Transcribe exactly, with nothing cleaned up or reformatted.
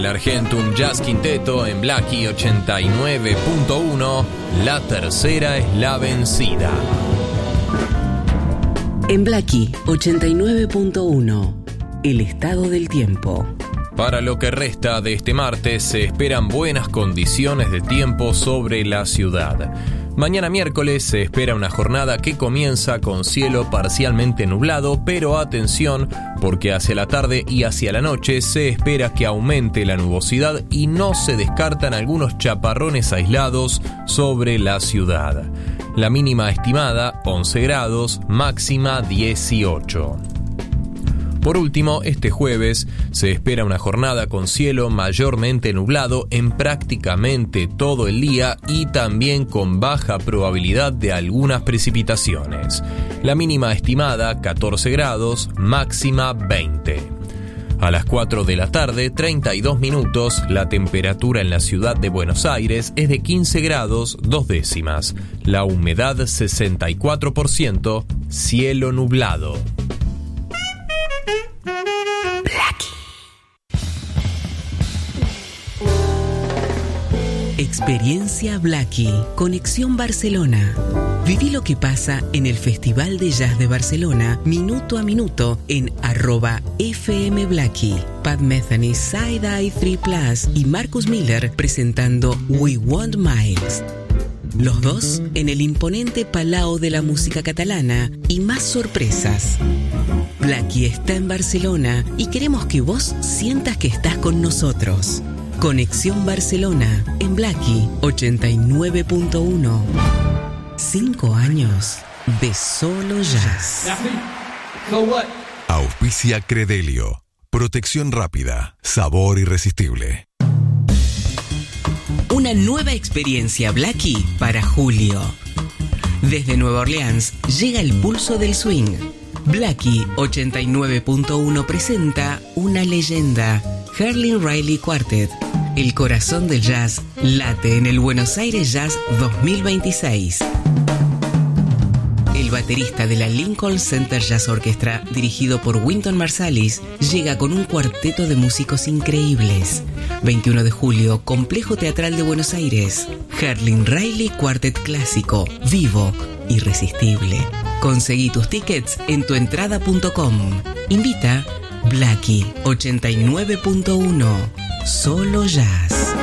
El Argentum Jazz Quinteto en Blackie ochenta y nueve punto uno, la tercera es la vencida. En Blackie ochenta y nueve punto uno, el estado del tiempo. Para lo que resta de este martes se esperan buenas condiciones de tiempo sobre la ciudad. Mañana miércoles se espera una jornada que comienza con cielo parcialmente nublado, pero atención, porque hacia la tarde y hacia la noche se espera que aumente la nubosidad y no se descartan algunos chaparrones aislados sobre la ciudad. La mínima estimada, once grados, máxima dieciocho. Por último, este jueves se espera una jornada con cielo mayormente nublado en prácticamente todo el día y también con baja probabilidad de algunas precipitaciones. La mínima estimada, catorce grados, máxima veinte. A las cuatro de la tarde, treinta y dos minutos, la temperatura en la ciudad de Buenos Aires es de quince grados, dos décimas. La humedad sesenta y cuatro por ciento, cielo nublado. Experiencia Blackie, Conexión Barcelona. Viví lo que pasa en el Festival de Jazz de Barcelona, minuto a minuto, en arroba F M Blackie. Pat Metheny, Side-Eye tres Plus y Marcus Miller presentando We Want Miles. Los dos en el imponente Palau de la Música Catalana y más sorpresas. Blackie está en Barcelona y queremos que vos sientas que estás con nosotros. Conexión Barcelona en Blackie ochenta y nueve punto uno. Cinco años de solo jazz. Auspicia Credelio. Protección rápida. Sabor irresistible. Una nueva experiencia Blackie para julio. Desde Nueva Orleans llega el pulso del swing. Blackie ochenta y nueve punto uno presenta una leyenda. Herlin Riley Quartet. El corazón del jazz late en el Buenos Aires Jazz dos mil veintiséis. El baterista de la Lincoln Center Jazz Orchestra, dirigido por Wynton Marsalis, llega con un cuarteto de músicos increíbles. veintiuno de julio, Complejo Teatral de Buenos Aires. Herlin Riley Quartet clásico, vivo, irresistible. Conseguí tus tickets en tuentrada punto com. Invita Blackie ochenta y nueve punto uno. Solo jazz.